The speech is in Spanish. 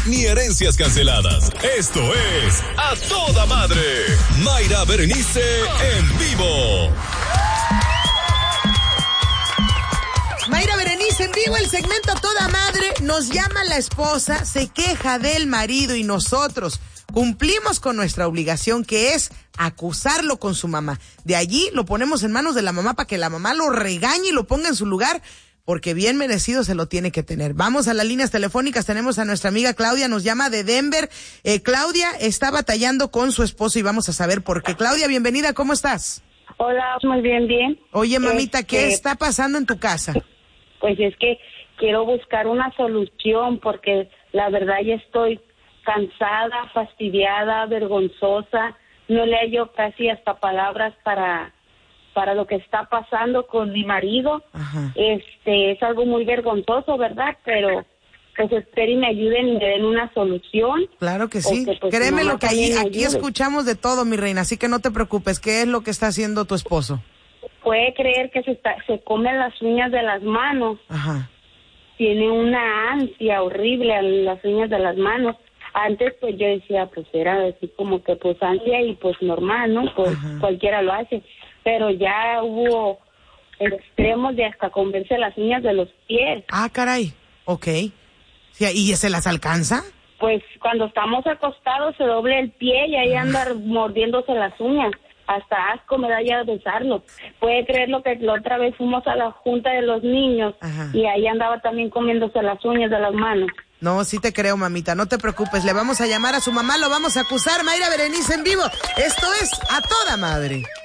ni herencias canceladas. Esto es A Toda Madre. Mayra Berenice en vivo. Mayra Berenice en vivo, el segmento A Toda Madre. Nos llama la esposa, se queja del marido y nosotros cumplimos con nuestra obligación, que es acusarlo con su mamá. De allí lo ponemos en manos de la mamá para que la mamá lo regañe y lo ponga en su lugar, porque bien merecido se lo tiene que tener. Vamos a las líneas telefónicas, tenemos a nuestra amiga Claudia, nos llama de Denver. Claudia está batallando con su esposo y vamos a saber por qué. Claudia, bienvenida, ¿cómo estás? Hola, muy bien. Oye, mamita, ¿qué está pasando en tu casa? Pues es que quiero buscar una solución porque la verdad ya estoy cansada, fastidiada, vergonzosa. No le hallo casi hasta palabras para lo que está pasando con mi marido. Ajá. Es algo muy vergonzoso, ¿verdad? Pero pues espero y me ayuden y me den una solución. Claro que sí. Porque, pues, Créeme mamá lo que también me aquí ayude. escuchamos de todo, mi reina, así que no te preocupes. ¿Qué es lo que está haciendo tu esposo? Puede creer que se come las uñas de las manos. Ajá. Tiene una ansia horrible a las uñas de las manos. Antes pues yo decía, pues era así como que pues ansia y pues normal, ¿no? Pues Ajá. cualquiera lo hace. Pero ya hubo extremos de hasta comerse las uñas de los pies. Ah, caray. Ok. Sí, ¿y se las alcanza? Pues cuando estamos acostados se doble el pie y ahí anda mordiéndose las uñas. Hasta asco me da ya besarlo. Puede creerlo que la otra vez fuimos a la junta de los niños. Ajá. Y ahí andaba también comiéndose las uñas de las manos. No, sí te creo, mamita, no te preocupes. Le vamos a llamar a su mamá, lo vamos a acusar. Mayra Berenice en vivo. Esto es A Toda Madre.